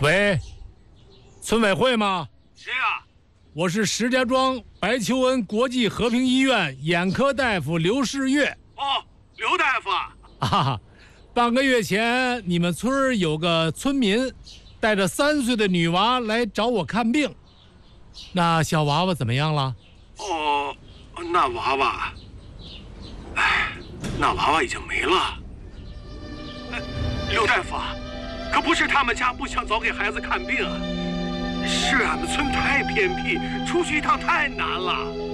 喂，村委会吗？ 谁呀？ 我是石家庄白求恩国际和平医院眼科大夫刘世月。 哦，刘大夫。 啊，半个月前你们村有个村民带着3岁的女娃来找我看病，那小娃娃怎么样了？ 哦，那娃娃，哎，那娃娃已经没了。刘大夫，可不是他们家不想早给孩子看病啊，是俺们村太偏僻，出去一趟太难了。